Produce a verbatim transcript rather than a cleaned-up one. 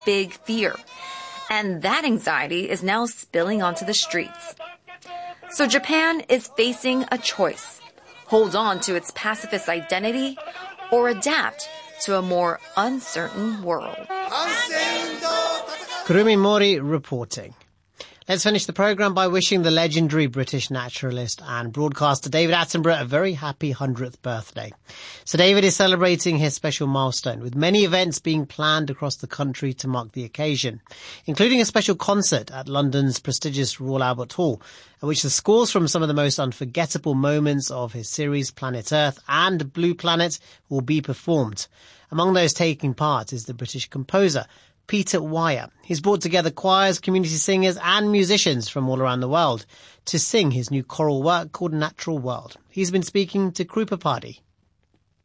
big fear. And that anxiety is now spilling onto the streets. So Japan is facing a choice. Hold on to its pacifist identity or adapt to a more uncertain world. Kurumi Mori reporting. Let's finish the programme by wishing the legendary British naturalist and broadcaster David Attenborough a very happy hundredth birthday. So David is celebrating his special milestone, with many events being planned across the country to mark the occasion, including a special concert at London's prestigious Royal Albert Hall, at which the scores from some of the most unforgettable moments of his series Planet Earth and Blue Planet will be performed. Among those taking part is the British composer Peter Weir. He's brought together choirs, community singers and musicians from all around the world to sing his new choral work called Natural World. He's been speaking to Krupa Padi.